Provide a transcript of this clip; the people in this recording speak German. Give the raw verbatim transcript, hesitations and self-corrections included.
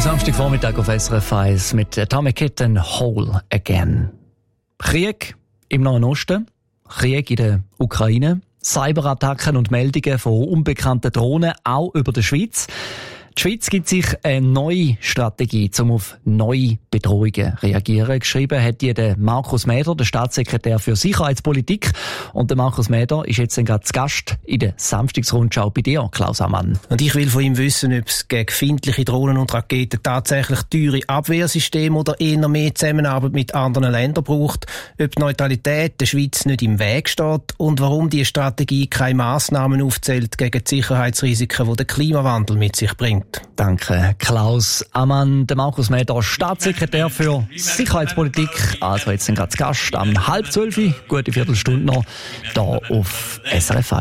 Samstagvormittag auf S R F eins mit Atomic Kitten Whole Again. Krieg im Nahen Osten, Krieg in der Ukraine, Cyberattacken und Meldungen von unbekannten Drohnen auch über der Schweiz. Die Schweiz gibt sich eine neue Strategie, um auf neue Bedrohungen zu reagieren. Geschrieben hat die der Markus Mäder, der Staatssekretär für Sicherheitspolitik. Und der Markus Mäder ist jetzt gerade zu Gast in der Samstagsrundschau bei dir, Klaus Ammann. Und ich will von ihm wissen, ob es gegen findliche Drohnen und Raketen tatsächlich teure Abwehrsysteme oder eher mehr Zusammenarbeit mit anderen Ländern braucht, ob die Neutralität der Schweiz nicht im Weg steht und warum die Strategie keine Massnahmen aufzählt gegen die Sicherheitsrisiken, die der Klimawandel mit sich bringt. Danke, Klaus Ammann. Der Markus Mäder, Staatssekretär für Sicherheitspolitik. Also jetzt sind gerade zu Gast am halb zwölf, gute Viertelstunde noch, hier auf S R F eins.